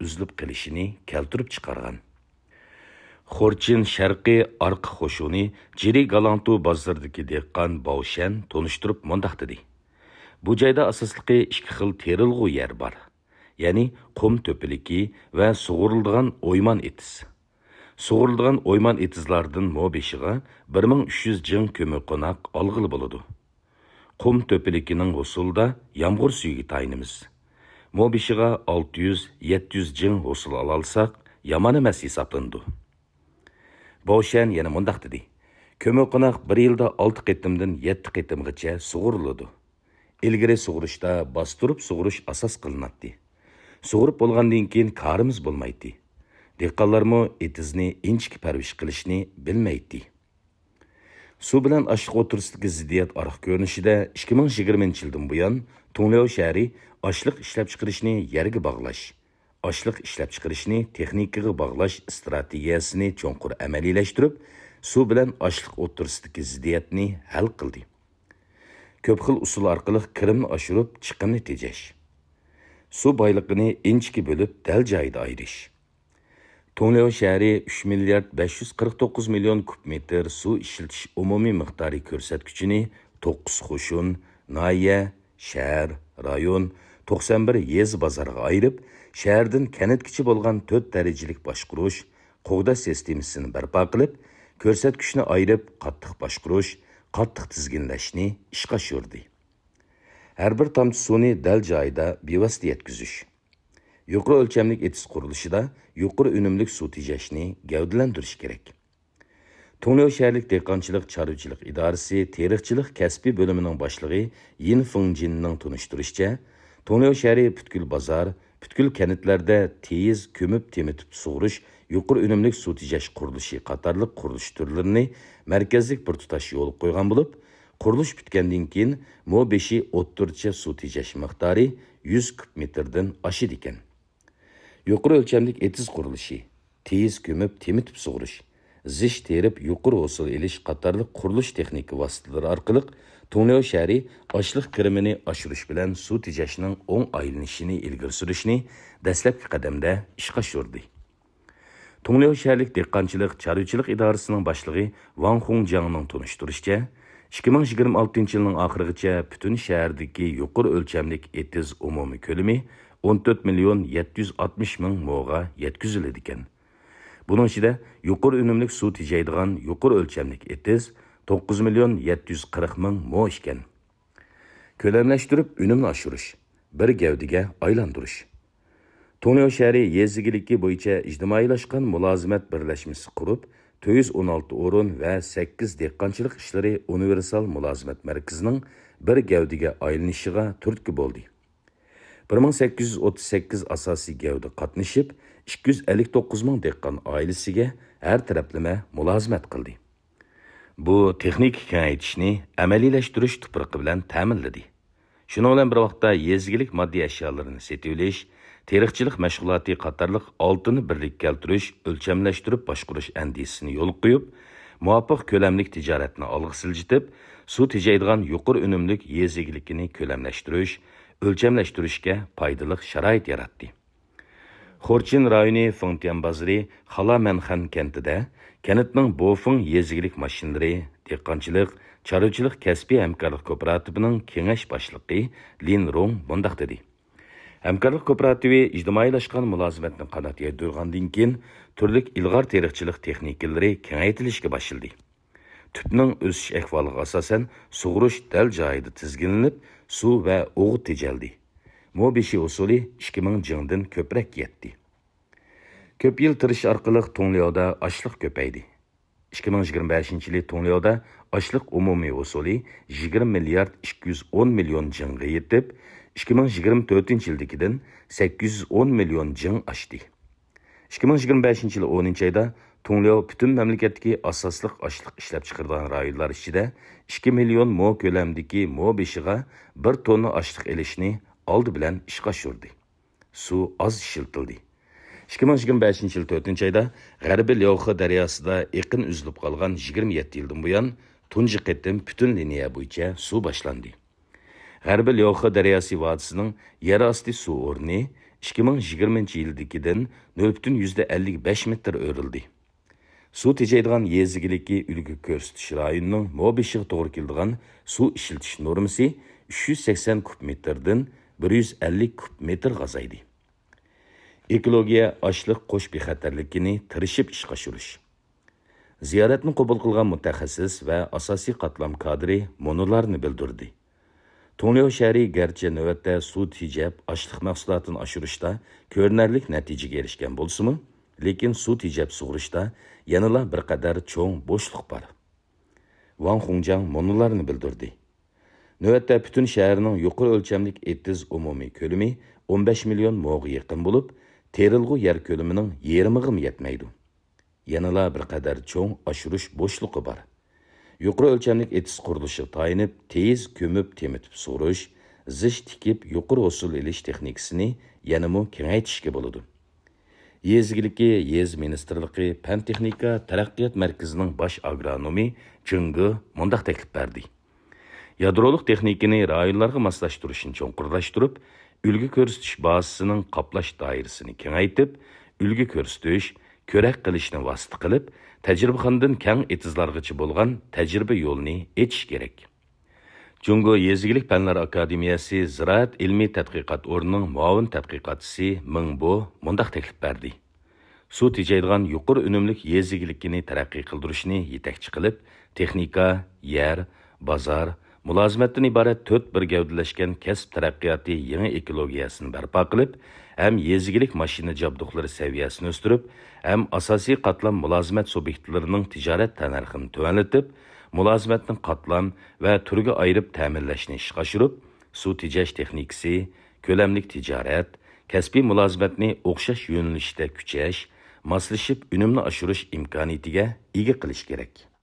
üzülüp qilishini keltirib chiqargan. Xorchin Sharqiy arq qo'shuni Jiri Galantu bozoridagi dehqon Bovshan tonishtirib mundaq dedi. Bu joyda asosliqi ikki xil terilg'u yer bor. Ya'ni qum to'piliki va sug'urilgan o'yman etiz. Sug'urilgan o'yman etizlardan mobeshiga 1300 jing ko'mir qo'noq olg'ili bo'ladi. Qum to'pilikining usulda yomg'ir suyiga tayinimiz. Mobeshiga 600-700 jing usul olsak, yomon emas hisoblandi. Bovshan yana mundaq dedi. Ko'mir qo'noq bir yilda 6 qitimdan 7 qitimgacha sug'uriladi. Ilgari sug'urishda bostirib sug'urish asos qilinadi. Sug'urib bo'lgandan keyin karimiz bo'lmaydi. Dehqonlarmo etizni inchki parvish qilishni bilmaydi. Suv bilan ashliq o'tirsidagi ziddiyat ariq ko'rinishida 2020-yildan buyon Tunglyo shahri ashliq ishlab chiqarishni yerga bog'lash, ashliq ishlab chiqarishni texnikaga bog'lash strategiyasini cho'nqur amaliyleştirib, suv bilan ashliq o'tirsidagi ziddiyatni hal qildi. Ko'p xil usul orqali kirimni oshirib, chiqimni tejash. Suv boyligini inchki bo'lib, dal joyida ayirish. Tunglyo shahri 3 milliard 549 million kub metr suv ishiltish umumiy miqdori ko'rsatkichini 9 qo'shun, nahiya, shahar, rayon, 91 yez bozorga ayirib, shahardan kanatkichi bo'lgan 4 darajalik boshqarish, qo'g'da sistemasini barpo qilib, ko'rsatkichni ayirib, qattiq boshqarish, qattiq tizginlashni ishga tushirdi. Har bir tomchi suvni dal joyida bevosita yetkazish. Yuqori o'lchamlik etiz qurilishida yuqori unumlik suv tejashni gavdalantirish kerak. Tunglyo shaharlik dehqonchilik chorvachilik idorasi teriqchilik kasbiy bo'limining boshlig'i Yin Fungjinning tunishtirishicha, Tunglyo shahri butkul bozor, butkul kanitlarda tez ko'mib temitib sug'urish, yuqori unumlik suv tejash qurilishi qatorliq qurilish turlarini markazlik bir tutash yo'l qo'ygan bo'lib, qurilish bitgandan keyin mo5 o'ttircha suv tejash miqdori 100 kub metrdan oshadi ekan. Yuqori o'lchamlik etiz qurilishi, tez ko'mib temitib sug'urish, zish terib yuqori hosil elish qatorliq qurilish texnika vositalari orqali Tunglyo shahri ashliq kirimini oshirish bilan suv tejashning o'ng aylanishini ilgari surishni dastlabki qadamda ishga tushirdi. Tunglyo shaharlik dehqonchilik chorvachilik idorasining boshlig'i Wang Hongjiangning tunishtirishicha, 2026-yilning oxirigacha butun shahardagi yuqori o'lchamlik etiz umumiy ko'lami 14 million 760 ming mo'ga yetkaziladi ekan. Bunun ichida yuqori unumlik suv tejaydigan yuqori o'lchamlik etiz 9 million 740 ming mo ekan. Ko'lamlashtirib unumni oshirish, bir gavdiga aylantirish. Tunglyo shahri yezigiligi bo'yicha ijtimoiylashgan mulozimat birlashmasi qurib, 416 o'rin va 8 dehqonchilik ishlari universal mulozimat markazining bir gavdiga aylanishiga turtki bo'ldi. 1838 asosiy gavda qatnashib, 259 ming dehqon oilasiga har taraflama mulozimat qildi. Bu texnik kengaytishni amaliylashtirish tuproqi bilan ta'minladi. Shuning bilan bir vaqtda yezgilik moddiy ashyolarni setib olish, teriqchilik mashg'uloti qatorliq oltinni birlik keltirish, o'lchamlashtirib boshqarish andisini yo'l qo'yib, muvofiq ko'lamlik tijoratni olg'a siljitib, suv tejaydigan yuqori unumlik yezgilikini ko'lamlashtirish, o'lchamlashtirishga foydali sharoit yaratdi. Xorchin rayoni Fengtian bozori Xalamanxan kentida kentning Bofeng yezgilik mashinalari, dehqonchilik, chorvachilik kasbiy hamkorlik kooperativining kengash boshlig'i Lin Rong mundaq dedi. Hamkorlik kooperativi ijtimoiylashgan mulozimatni qanot yaydirgandan keyin turli ilg'or teriqchilik texnikalari kengaytirilishga boshladi. Tüpning o'sish ahvoliga asosan sug'urish dal joyida tizginlanib, suv va o'g'it tejaldi. Mo5 usuli 2000 jingdan ko'proq yetdi. Ko'p yil tirish orqali Tunglyoda ashliq ko'paydi. 2025-yili Tunglyoda ashliq umumiy usuli 20 milliard 210 million jingga yetib, 2024-yildagidan 810 million jing oshdi. 2025-yil 10-oyda Tunglyo butun mamlakatdagi asosliq ashliq ishlab chiqargan rayonlar ichida 2 million mo ko'lamdagi mo5ga 1 tonna ashliq elishni oldi bilan ishga tushirdi. Suv oz ishiltildi. 2025-yil 4-oyda G'arbiy Lyoxa daryosida yaqin uzilib qolgan 27 yildan buyon tunji qitim butun liniya bo'yicha suv boshlandi. G'arbiy Lyoxa daryosi vodisining yer osti suv o'rni 2020 yildagidan 0,55 metr örildi. Su tejaydigan yezigiliki үлгі көрсетіш rayonining mobishiga to'g'ri keladigan suv ishiltish normasi 380 kub metrdan 150 kub metr azaydi. Ekologiya ochliq qo'sh bexatarligini tirishib ishga oshirish. Ziyoratni qabul qilgan mutaxassis va asosiy qatlam kadri monolarni bildirdi. To'nglyo shahri garchi navbatda suv tejab ochliq mahsulotini oshirishda ko'rinarlik natijaga erishgan bo'lsa-mu, lekin suv tejab sug'urishda yanala bir qadar cho'ng bo'shliq bor. Wang Hongjang monolarni bildirdi. Növətdə bütün şəhərinin yuqur ölçəmlik etiz umumi kölümü 15 milyon moğa yaqın bo'lib, terilğu yer kölümünün yarımığı yetmeydi. Yanala bir qadar cho'ng oshirish bo'shliqi bor. Yuqur ölçəmlik etiz qurilishga tayinib, tez ko'mib temitib sug'urish, zich tikib yuqur usul elish texnikasini yanamı kengaytishga bo'ladi. Yezgiliki Yez Ministerligi Fan Texnika Taraqqiyot Markazining bosh agronomi Chungi mundaq taklif berdi. Yadroluk texnikini rayonlarga moslashtirishni cho'nqurlashtirib, үлгі ko'rsatish bazasining qoplash doirasini kengaytib, үлгі ko'rsatish, ko'rak qilishni vosita qilib, tajribaxondan keng etizlargacha bo'lgan tajriba yo'lini echish kerak. Jungo Yezigilik Fanlar Akademiyasi Ziraat ilmiy tadqiqot o'rnining muavin tadqiqotchisi Mingbo mundaq taklif berdi. Suv tejaydigan yuqori unumlik yezigilikini taraqqiy qildirishni yetakchi qilib, texnika, yer, bozor, mulozimatdan iborat 4 bir gavdalashgan kasb taraqqiyoti yangi ekologiyasini barpo qilib, ham yezigilik mashina jabduqlari saviyasini o'stirib, ham asosiy qatlam mulozimat subyektlarining tijorat tannarxini tuvanlatib, mulozimatning qatlam va turga ayirib ta'minlashni ishga oshirib, suv tejash texnikasi, ko'lamlik tijorat, kasbiy mulozimatni o'xshash yo'nalishda kuchash, moslashib unumni oshirish imkoniyatiga ega qilish kerak.